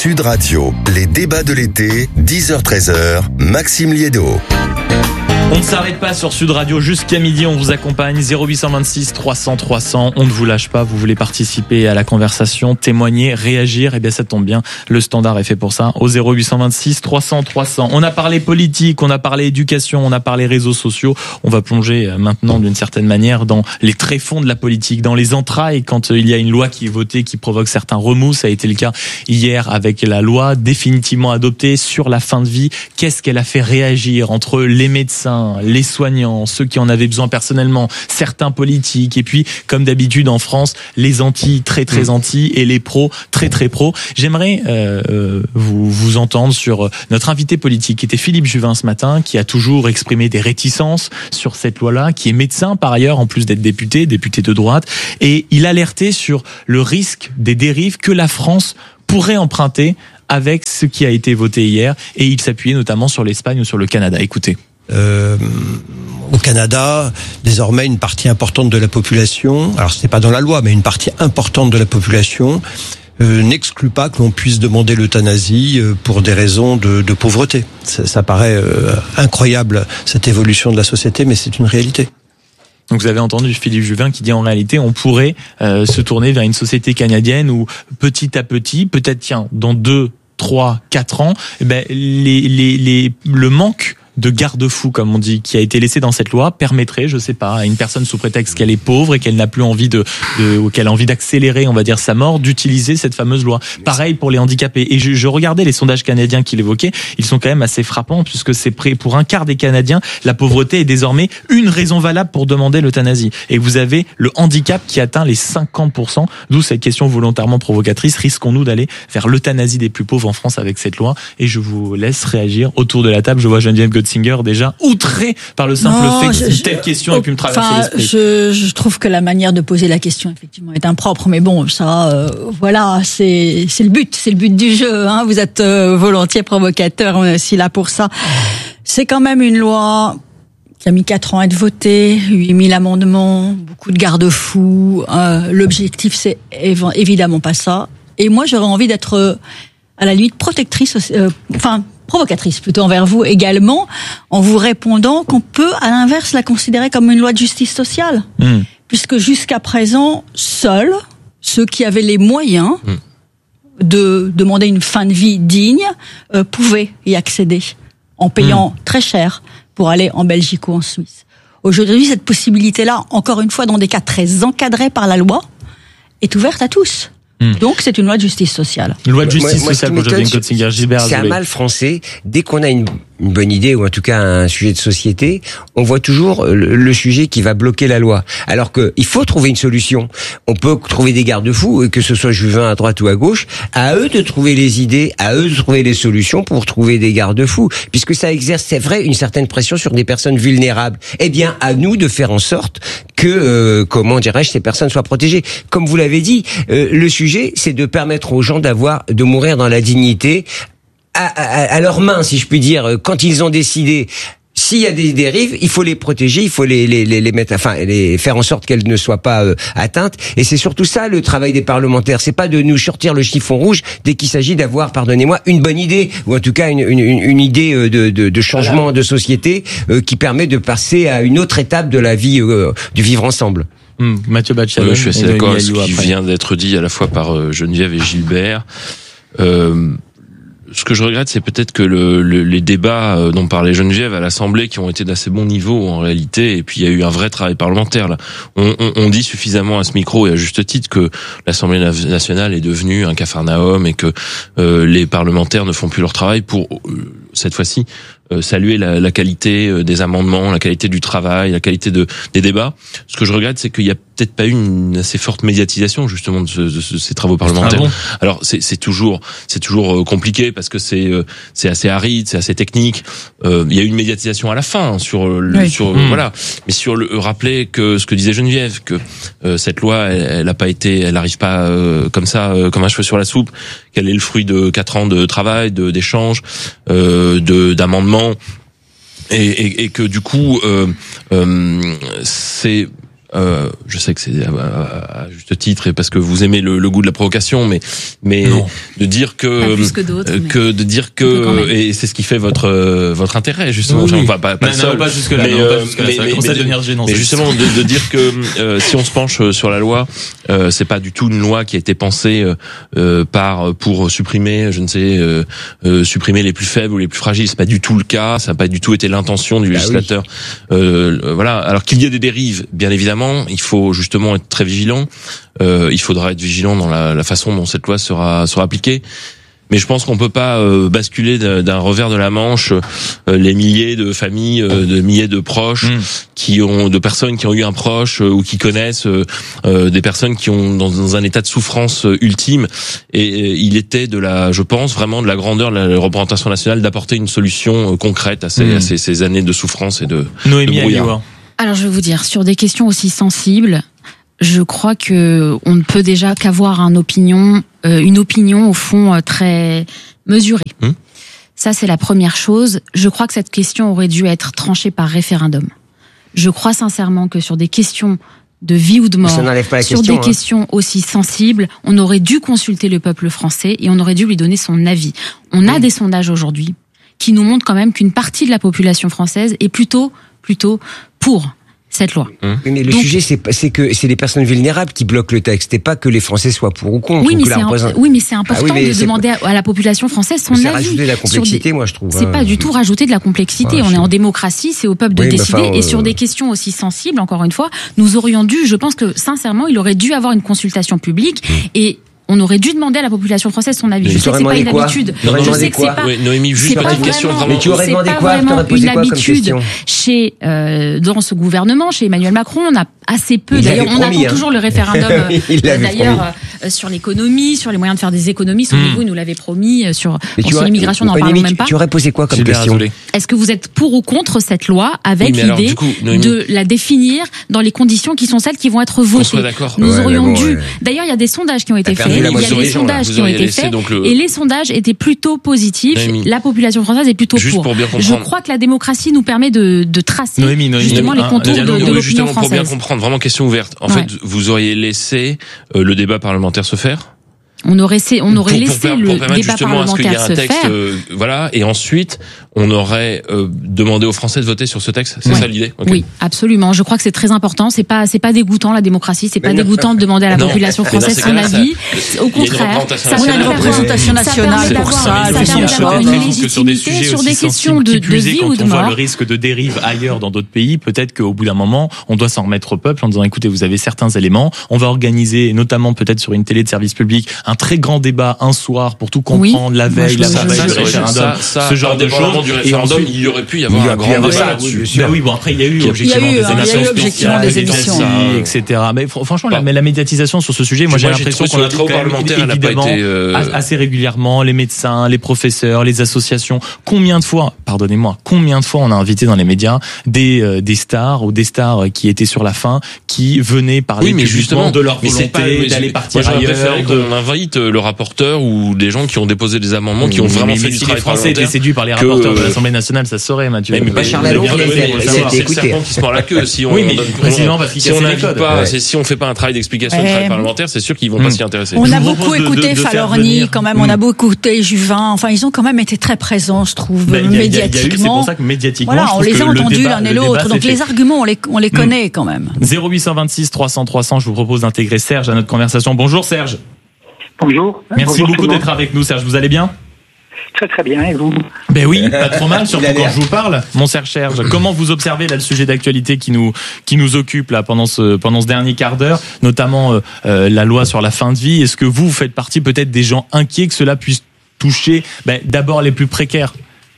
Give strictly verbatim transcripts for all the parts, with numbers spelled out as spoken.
Sud Radio, les débats de l'été, dix heures treize heures, Maxime Liédot. On ne s'arrête pas sur Sud Radio jusqu'à midi, on vous accompagne, zéro huit cent vingt-six trois cents trois cents, on ne vous lâche pas, vous voulez participer à la conversation, témoigner, réagir, eh bien ça tombe bien, le standard est fait pour ça, au zéro huit cent vingt-six trois cents trois cents. On a parlé politique, on a parlé éducation, on a parlé réseaux sociaux, on va plonger maintenant d'une certaine manière dans les tréfonds de la politique, dans les entrailles, quand il y a une loi qui est votée, qui provoque certains remous, ça a été le cas hier avec la loi définitivement adoptée sur la fin de vie. Qu'est-ce qu'elle a fait réagir entre les médecins, les soignants, ceux qui en avaient besoin personnellement, certains politiques, et puis, comme d'habitude en France, les anti, très très anti, et les pros, très très pros. J'aimerais euh, vous vous entendre sur notre invité politique, qui était Philippe Juvin ce matin, qui a toujours exprimé des réticences sur cette loi-là, qui est médecin par ailleurs, en plus d'être député, député de droite, et il alertait sur le risque des dérives que la France pourrait emprunter avec ce qui a été voté hier, et il s'appuyait notamment sur l'Espagne ou sur le Canada. Écoutez. Euh, au Canada, désormais, une partie importante de la population, alors ce n'est pas dans la loi, mais une partie importante de la population euh, n'exclut pas que l'on puisse demander l'euthanasie euh, pour des raisons de, de pauvreté. Ça, ça paraît euh, incroyable, cette évolution de la société, mais c'est une réalité. Donc vous avez entendu Philippe Juvin qui dit en réalité on pourrait euh, se tourner vers une société canadienne où petit à petit, peut-être tiens, dans deux, trois, quatre ans, eh ben, les, les, les, le manque de garde-fou, comme on dit, qui a été laissé dans cette loi, permettrait, je sais pas, à une personne sous prétexte qu'elle est pauvre et qu'elle n'a plus envie de, de ou qu'elle a envie d'accélérer, on va dire, sa mort, d'utiliser cette fameuse loi. Pareil pour les handicapés. Et je, je regardais les sondages canadiens qu'il évoquait, ils sont quand même assez frappants, puisque c'est près, pour un quart des Canadiens, la pauvreté est désormais une raison valable pour demander l'euthanasie. Et vous avez le handicap qui atteint les cinquante pour cent, d'où cette question volontairement provocatrice, risquons-nous d'aller vers l'euthanasie des plus pauvres en France avec cette loi? Et je vous laisse réagir autour de la table. Je vois Geneviève Singer déjà outré par le simple non, fait que je, une telle question ait pu me traverser l'esprit. Je, je trouve que la manière de poser la question effectivement est impropre, mais bon, ça, euh, voilà, c'est c'est le but, c'est le but du jeu. Hein. Vous êtes euh, volontiers provocateur, on est aussi là pour ça. C'est quand même une loi qui a mis quatre ans à être votée, huit mille amendements, beaucoup de garde-fous. Euh, l'objectif, c'est év- évidemment pas ça. Et moi, j'aurais envie d'être euh, à la limite protectrice, euh, enfin. provocatrice plutôt envers vous également, en vous répondant qu'on peut à l'inverse la considérer comme une loi de justice sociale. Mmh. Puisque jusqu'à présent, seuls ceux qui avaient les moyens mmh. de demander une fin de vie digne euh, pouvaient y accéder en payant mmh. très cher pour aller en Belgique ou en Suisse. Aujourd'hui, cette possibilité-là, encore une fois dans des cas très encadrés par la loi, est ouverte à tous. Mmh. Donc c'est une loi de justice sociale. Une loi de justice moi, sociale, moi, Gilbert. C'est un mal français. Dès qu'on a une, une bonne idée ou en tout cas un sujet de société, on voit toujours le, le sujet qui va bloquer la loi. Alors que il faut trouver une solution. On peut trouver des garde-fous, que ce soit Juvin à droite ou à gauche. À eux de trouver les idées, à eux de trouver les solutions pour trouver des garde-fous, puisque ça exerce, c'est vrai, une certaine pression sur des personnes vulnérables. Eh bien, à nous de faire en sorte que, euh, comment dirais-je, ces personnes soient protégées. Comme vous l'avez dit, euh, le sujet c'est de permettre aux gens d'avoir, de mourir dans la dignité, à, à, à leurs mains, si je puis dire, quand ils ont décidé. S'il y a des dérives, il faut les protéger, il faut les, les, les, les mettre, enfin, les faire en sorte qu'elles ne soient pas euh, atteintes. Et c'est surtout ça le travail des parlementaires. C'est pas de nous sortir le chiffon rouge dès qu'il s'agit d'avoir, pardonnez-moi, une bonne idée ou en tout cas une, une, une idée de, de, de changement voilà. de société euh, qui permet de passer à une autre étape de la vie, euh, du vivre ensemble. Mmh, Mathieu Batchalon, euh, je suis assez d'accord avec ce qui après. vient d'être dit à la fois par euh, Geneviève et Gilbert. Euh, ce que je regrette, c'est peut-être que le, le, les débats euh, dont parlait Geneviève à l'Assemblée, qui ont été d'assez bon niveau en réalité, et puis il y a eu un vrai travail parlementaire là. On, on, on dit suffisamment à ce micro et à juste titre que l'Assemblée nationale est devenue un capharnaüm et que euh, les parlementaires ne font plus leur travail pour euh, cette fois-ci euh, saluer la, la qualité euh, des amendements, la qualité du travail, la qualité de, des débats. Ce que je regrette, c'est qu'il y a peut-être pas eu une assez forte médiatisation justement de, ce, de ce, ces travaux parlementaires. Ah bon. Alors c'est, c'est toujours, c'est toujours compliqué parce que c'est, c'est assez aride, c'est assez technique. Euh, il y a eu une médiatisation à la fin hein, sur, le, oui. sur mmh. voilà, mais sur le rappeler que ce que disait Geneviève, que euh, cette loi, elle, elle a pas été, elle arrive pas euh, comme ça, euh, comme un cheveu sur la soupe, qu'elle est le fruit de quatre ans de travail, de d'échanges, euh, de d'amendements, et, et, et que du coup, euh, euh, c'est Euh, je sais que c'est à, à, à juste titre et parce que vous aimez le, le goût de la provocation, mais mais non. de dire que pas plus que d'autres, euh, que de dire que et c'est ce qui fait votre euh, votre intérêt justement. Oui, oui. Enfin, pas pas, pas non, seul, non, pas jusque là. mais, non, euh, pas jusque là. mais, Ça mais, commence mais, à devenir gênant. mais justement de, de dire que euh, si on se penche sur la loi, euh, c'est pas du tout une loi qui a été pensée euh, par pour supprimer, je ne sais, euh, euh, supprimer les plus faibles ou les plus fragiles. C'est pas du tout le cas. Ça n'a pas du tout été l'intention du législateur. Ah oui. euh, voilà. Alors qu'il y ait des dérives, bien évidemment, il faut justement être très vigilant. Euh, il faudra être vigilant dans la, la façon dont cette loi sera sera appliquée. Mais je pense qu'on peut pas euh, basculer d'un revers de la Manche euh, les milliers de familles, euh, de milliers de proches mmh. qui ont, de personnes qui ont eu un proche euh, ou qui connaissent euh, euh, des personnes qui ont dans, dans un état de souffrance euh, ultime. Et, et il était de la, je pense vraiment de la grandeur de la représentation nationale d'apporter une solution euh, concrète à ces, mmh. à ces, ces années de souffrance et de, Noémie de brouillard. Alors je vais vous dire, sur des questions aussi sensibles, je crois que on ne peut déjà qu'avoir un opinion, euh, une opinion au fond euh, très mesurée. Hum. Ça c'est la première chose. Je crois que cette question aurait dû être tranchée par référendum. Je crois sincèrement que sur des questions de vie ou de mort, pas la sur question, des hein. questions aussi sensibles, on aurait dû consulter le peuple français et on aurait dû lui donner son avis. On a hum. des sondages aujourd'hui qui nous montrent quand même qu'une partie de la population française est plutôt plutôt pour cette loi. Oui, mais le Donc, sujet, c'est, c'est que c'est les personnes vulnérables qui bloquent le texte, et pas que les Français soient pour ou contre. Oui, ou mais, que la c'est, représent... un, oui mais c'est important ah oui, mais de c'est demander à, à la population française son c'est avis. C'est rajouter de la complexité, des... moi, je trouve. C'est hein. pas du tout rajouter de la complexité. Ouais, On je... est en démocratie, c'est au peuple de oui, décider. Enfin, euh... Et sur des questions aussi sensibles, encore une fois, nous aurions dû, je pense que sincèrement, il aurait dû avoir une consultation publique. Mmh. Et on aurait dû demander à la population française son avis. Mais je sais que c'est pas une habitude. Je sais que c'est pas. Oui, Noémie, juste pas une question vraiment. Mais tu aurais demandé pas quoi vraiment une quoi habitude chez euh, dans ce gouvernement, chez Emmanuel Macron. On a assez peu. Il d'ailleurs, on promis, attend hein. toujours le référendum. euh, d'ailleurs, euh, sur l'économie, sur les moyens de faire des économies. Souvenez-vous, il nous l'avait promis euh, sur, bon, sur l'immigration. N'en parlons même pas. Tu aurais posé quoi comme question? Est-ce que vous êtes pour ou contre cette loi avec oui, l'idée coup, de la définir dans les conditions qui sont celles qui vont être votées? Nous ouais, aurions bon, dû. Ouais. D'ailleurs, il y a des sondages qui ont été faits. Il y a des sondages qui ont été faits. Le... Et les sondages étaient plutôt positifs. Noémie. La population française est plutôt Juste pour. pour bien comprendre. Je crois que la démocratie nous permet de, de tracer Noémie, Noémie, justement Noémie, les contours un, de, de l'opinion justement, française. Pour bien comprendre, vraiment question ouverte. En ouais. fait, vous auriez laissé euh, le débat parlementaire se faire? On aurait, on aurait pour, laissé pour, le pour débat parlementaire se texte, faire. Euh, voilà, et ensuite, on aurait euh, demandé aux Français de voter sur ce texte. C'est ouais. ça l'idée? Okay. Oui, absolument. Je crois que c'est très important. C'est pas, c'est pas dégoûtant la démocratie. C'est pas mais dégoûtant de demander à la non. population française son avis. Ça, Au contraire, ça permet une représentation nationale pour ça. Ça permet d'avoir une légitimité sur des questions de vie ou de mort. Quand on voit le risque de dérive ailleurs dans d'autres pays, peut-être qu'au bout d'un moment, on doit s'en remettre au peuple en disant écoutez, vous avez certains éléments. On va organiser, notamment peut-être sur une télé de service public, un très grand débat un soir pour tout comprendre, oui. la veille, la veille, le référendum, ce genre de choses. Du référendum, il y aurait pu y avoir un grand débat là-dessus. Oui, bon après il y a eu objectivement des émissions, et cetera. Mais franchement, la, la médiatisation sur ce sujet, moi j'ai l'impression qu'on a trouvé évidemment assez régulièrement les médecins, les professeurs, les associations. Combien de fois, pardonnez-moi, combien de fois on a invité dans les médias des des stars ou des stars qui étaient sur la fin, qui venaient parler justement de leur volonté d'aller partir ailleurs. On invite le rapporteur ou des gens qui ont déposé des amendements, qui ont vraiment fait du travail parlementaire. Les Français étaient séduits par les rapporteurs de l'Assemblée nationale, ça se saurait, Mathieu. Mais Bachar Lalo, c'est le serpent qui se mord la queue. Si on précisément parce si on n'invite pas, si on fait pas un travail d'explication de travail parlementaire, c'est sûr qu'ils vont pas s'y intéresser. On a beaucoup écouté Falorni, quand même, on a beaucoup écouté Juvin. Enfin, ils ont quand même été très présents, je trouve, médiatiquement. C'est pour ça que médiatiquement, voilà, on les a entendus l'un et l'autre. Donc les arguments, on les on les connaît quand même. zéro huit deux six trois cents trois cents. Je vous propose d'intégrer Serge à notre conversation. Bonjour Serge. Bonjour. Merci Bonjour beaucoup d'être avec nous, Serge. Vous allez bien? Très très bien, et vous? Ben oui, pas trop mal, surtout quand je vous parle, mon cher Serge. Comment vous observez là le sujet d'actualité qui nous qui nous occupe là pendant ce pendant ce dernier quart d'heure, notamment euh, euh, la loi sur la fin de vie? Est-ce que vous, vous faites partie peut-être des gens inquiets que cela puisse toucher ben, d'abord les plus précaires?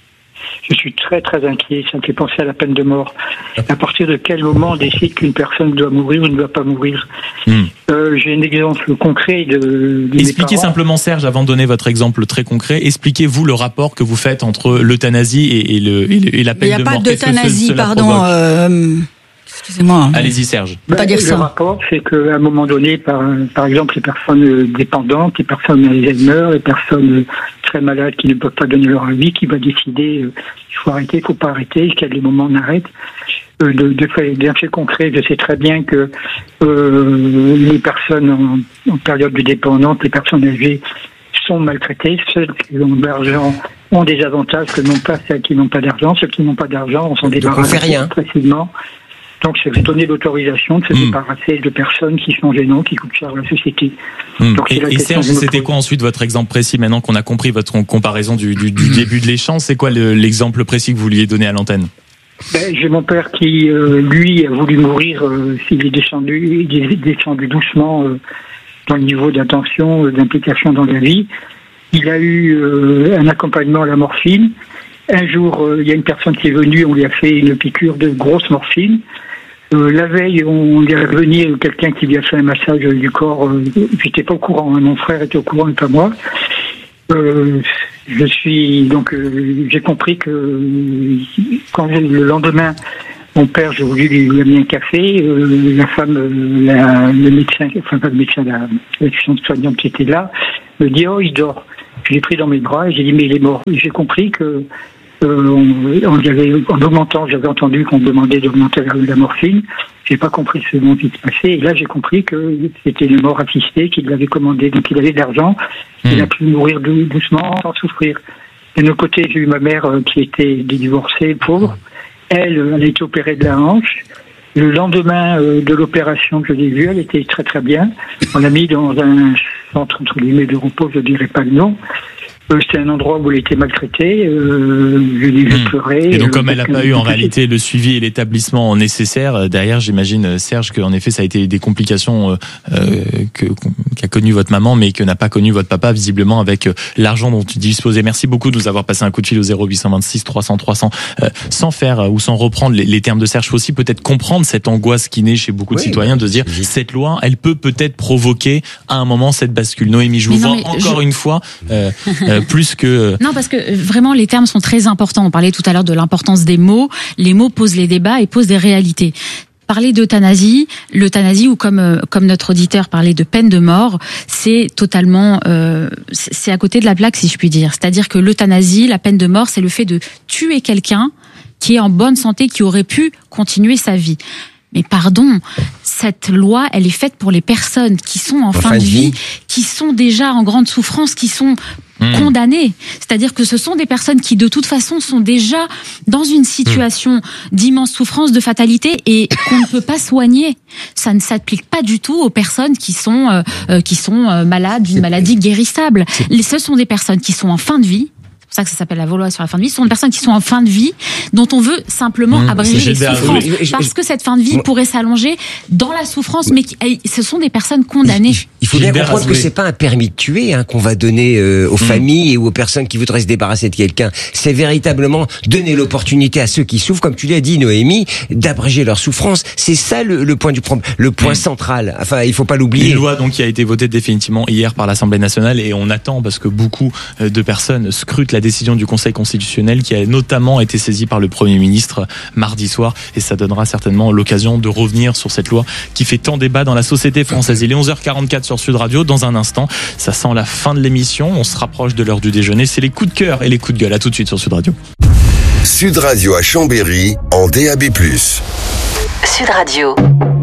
Je suis très très inquiet, ça me fait penser à la peine de mort. À partir de quel moment on décide qu'une personne doit mourir ou ne doit pas mourir? hmm. euh, J'ai un exemple concret de, de Expliquez simplement, Serge, avant de donner votre exemple très concret, expliquez-vous le rapport que vous faites entre l'euthanasie et, et, le, et, le, et la peine de mort. Il n'y a pas d'euthanasie, pardon. Euh... Excusez-moi. Allez-y, Serge. Ben, pas dire le ça. rapport, c'est qu'à un moment donné, par, par exemple, les personnes dépendantes, les personnes Alzheimer, les personnes très malades qui ne peuvent pas donner leur avis, qui va décider euh, il faut arrêter, il faut pas arrêter, quel est le moment on arrête. de, de faits, d'un fait concret, je sais très bien que euh, les personnes en, en période de dépendance, les personnes âgées sont maltraitées. Ceux qui ont de l'argent ont des avantages que n'ont pas ceux qui n'ont pas d'argent. Ceux qui n'ont pas d'argent, on s'en débarrasse facilement. Donc, c'est donner l'autorisation de se mmh. débarrasser de personnes qui sont gênantes, qui coûtent cher à la société. Mmh. Donc, et, et Serge, c'était quoi ensuite votre exemple précis, maintenant qu'on a compris votre comparaison du, du, du mmh. début de l'échange? C'est quoi le, l'exemple précis que vous vouliez donner à l'antenne? Ben, j'ai mon père qui, euh, lui, a voulu mourir. Euh, il est descendu, il est descendu doucement euh, dans le niveau d'attention, euh, d'implication dans la vie. Il a eu euh, un accompagnement à la morphine. Un jour, euh, il y a une personne qui est venue, on lui a fait une piqûre de grosse morphine. Euh, la veille, on lui a revenu quelqu'un qui lui a fait un massage du corps. Euh, j'étais pas au courant, hein, mon frère était au courant et pas moi. Euh, je suis donc, euh, j'ai compris que euh, quand le lendemain, mon père, j'ai voulu lui amener un café. Euh, la femme, euh, la, le médecin, enfin pas le médecin, la, la soignante qui était là, me dit oh il dort. Je l'ai pris dans mes bras et j'ai dit mais il est mort. Et j'ai compris que Euh, on, on avait, en augmentant, j'avais entendu qu'on demandait d'augmenter la, la morphine. J'ai pas compris ce dont il se passait. Et là, j'ai compris que c'était une mort assistée, qu'il l'avait commandé. Donc, il avait de l'argent. Mmh. Il a pu mourir doucement, sans souffrir. De notre côté, j'ai eu ma mère euh, qui était divorcée, pauvre. Elle, elle a été opérée de la hanche. Le lendemain euh, de l'opération que j'ai vue, elle était très très bien. On l'a mis dans un centre, entre guillemets, de repos, je dirais pas le nom. C'était un endroit où elle était maltraitée, euh, je l'ai vu pleurer. Et donc, comme elle n'a pas eu en réalité le suivi et l'établissement nécessaire, derrière, j'imagine, Serge, qu'en effet, ça a été des complications euh, que, qu'a connu votre maman, mais que n'a pas connu votre papa, visiblement, avec l'argent dont tu disposais. Merci beaucoup de nous avoir passé un coup de fil au zéro huit cent vingt-six trois cents trois cents. Euh, sans faire ou sans reprendre les, les termes de Serge, faut aussi peut-être comprendre cette angoisse qui naît chez beaucoup de oui, citoyens de se dire, cette loi, elle peut peut-être provoquer à un moment cette bascule. Noémie, je vous vois encore je... une fois... Euh, euh, plus que... Non, parce que vraiment, les termes sont très importants. On parlait tout à l'heure de l'importance des mots. Les mots posent les débats et posent des réalités. Parler d'euthanasie, l'euthanasie, ou comme comme notre auditeur parlait de peine de mort, c'est totalement, euh, c'est à côté de la plaque, si je puis dire. C'est-à-dire que l'euthanasie, la peine de mort, c'est le fait de tuer quelqu'un qui est en bonne santé, qui aurait pu continuer sa vie. Mais pardon, cette loi, elle est faite pour les personnes qui sont en, en fin de vie, vie, qui sont déjà en grande souffrance, qui sont mmh. condamnées. C'est-à-dire que ce sont des personnes qui, de toute façon, sont déjà dans une situation mmh. d'immense souffrance, de fatalité, et qu'on ne peut pas soigner. Ça ne s'applique pas du tout aux personnes qui sont euh, qui sont euh, malades d'une maladie guérissable. Ce sont des personnes qui sont en fin de vie. C'est pour ça que ça s'appelle la loi sur la fin de vie. Ce sont des personnes qui sont en fin de vie, dont on veut simplement mmh, abréger les souffrances. Parce que cette fin de vie mmh. pourrait s'allonger dans la souffrance, mais ce sont des personnes condamnées. Il faut bien comprendre que c'est pas un permis de tuer hein, qu'on va donner euh, aux mmh. familles et aux personnes qui voudraient se débarrasser de quelqu'un. C'est véritablement donner l'opportunité à ceux qui souffrent, comme tu l'as dit, Noémie, d'abréger leur souffrance. C'est ça le, le point du problème, le point mmh. central. Enfin, il faut pas l'oublier. Une loi donc qui a été votée définitivement hier par l'Assemblée nationale, et on attend parce que beaucoup de personnes scrutent la la décision du Conseil constitutionnel qui a notamment été saisie par le Premier ministre mardi soir, et ça donnera certainement l'occasion de revenir sur cette loi qui fait tant débat dans la société française. Il est onze heures quarante-quatre sur Sud Radio. Dans un instant, ça sent la fin de l'émission, on se rapproche de l'heure du déjeuner, c'est les coups de cœur et les coups de gueule. À tout de suite sur Sud Radio. Sud Radio à Chambéry en D A B plus. Sud Radio.